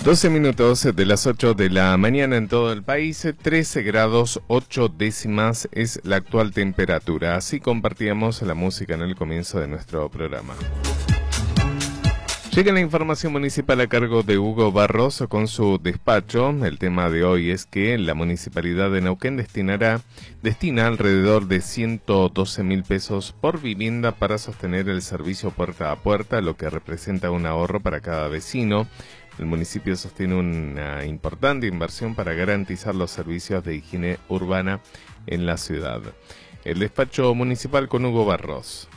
12 minutos de las 8 de la mañana en todo el país, 13 grados 8 décimas es la actual temperatura. Así compartíamos la música en el comienzo de nuestro programa. Llega la información municipal a cargo de Hugo Barros con su despacho. El tema de hoy es que la Municipalidad de Neuquén destina alrededor de 112.000 pesos por vivienda para sostener el servicio puerta a puerta, lo que representa un ahorro para cada vecino. El municipio sostiene una importante inversión para garantizar los servicios de higiene urbana en la ciudad. El despacho municipal con Hugo Barros.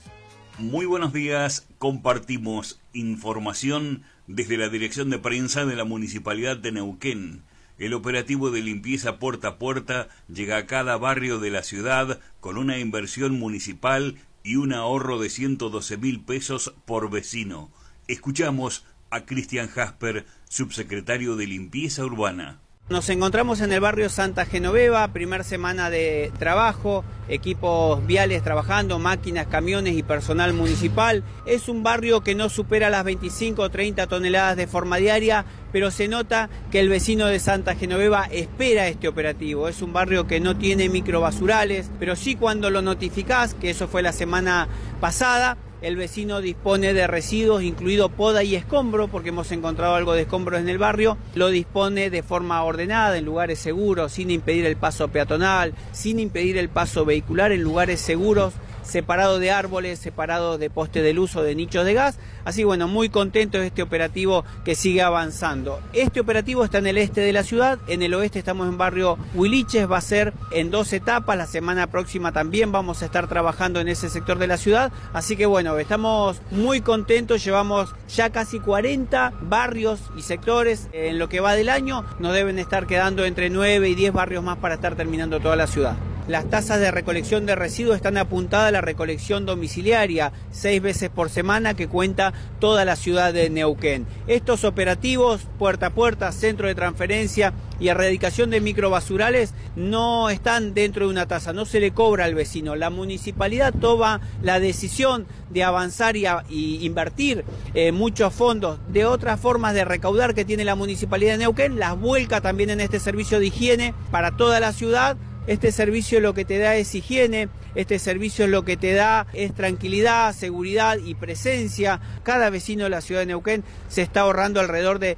Muy buenos días, compartimos información desde la dirección de prensa de la Municipalidad de Neuquén. El operativo de limpieza puerta a puerta llega a cada barrio de la ciudad con una inversión municipal y un ahorro de 112.000 pesos por vecino. Escuchamos a Cristian Jasper, subsecretario de Limpieza Urbana. Nos encontramos en el barrio Santa Genoveva, primer semana de trabajo, equipos viales trabajando, máquinas, camiones y personal municipal. Es un barrio que no supera las 25 o 30 toneladas de forma diaria, pero se nota que el vecino de Santa Genoveva espera este operativo. Es un barrio que no tiene microbasurales, pero sí cuando lo notificás, que eso fue la semana pasada, el vecino dispone de residuos, incluido poda y escombro, porque hemos encontrado algo de escombros en el barrio. Lo dispone de forma ordenada, en lugares seguros, sin impedir el paso peatonal, sin impedir el paso vehicular, en lugares seguros, separado de árboles, separado de postes de luz o de nichos de gas. Así bueno, muy contento de este operativo que sigue avanzando. Este operativo está en el este de la ciudad, en el oeste estamos en barrio Huiliches, va a ser en 2 etapas, la semana próxima también vamos a estar trabajando en ese sector de la ciudad, así que bueno, estamos muy contentos, llevamos ya casi 40 barrios y sectores en lo que va del año, nos deben estar quedando entre 9 y 10 barrios más para estar terminando toda la ciudad. Las tasas de recolección de residuos están apuntadas a la recolección domiciliaria, 6 veces por semana que cuenta toda la ciudad de Neuquén. Estos operativos, puerta a puerta, centro de transferencia y erradicación de microbasurales, no están dentro de una tasa, no se le cobra al vecino. La municipalidad toma la decisión de avanzar y invertir muchos fondos de otras formas de recaudar que tiene la municipalidad de Neuquén, las vuelca también en este servicio de higiene para toda la ciudad. Este servicio lo que te da es higiene, este servicio lo que te da es tranquilidad, seguridad y presencia. Cada vecino de la ciudad de Neuquén se está ahorrando alrededor de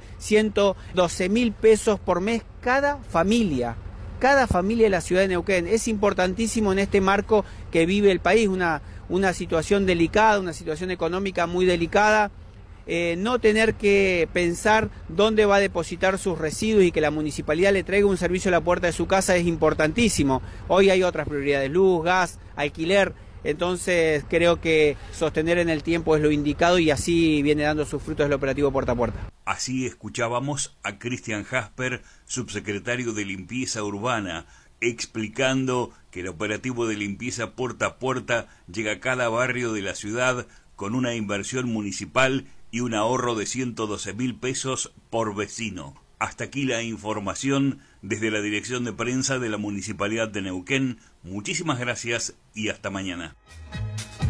112.000 pesos por mes cada familia de la ciudad de Neuquén. Es importantísimo en este marco que vive el país, una situación delicada, una situación económica muy delicada. No tener que pensar dónde va a depositar sus residuos y que la municipalidad le traiga un servicio a la puerta de su casa es importantísimo. Hoy hay otras prioridades, luz, gas, alquiler, entonces creo que sostener en el tiempo es lo indicado y así viene dando sus frutos el operativo puerta a puerta. Así escuchábamos a Cristian Jasper, subsecretario de Limpieza Urbana, explicando que el operativo de limpieza puerta a puerta llega a cada barrio de la ciudad con una inversión municipal y un ahorro de 112.000 pesos por vecino. Hasta aquí la información desde la dirección de prensa de la Municipalidad de Neuquén. Muchísimas gracias y hasta mañana.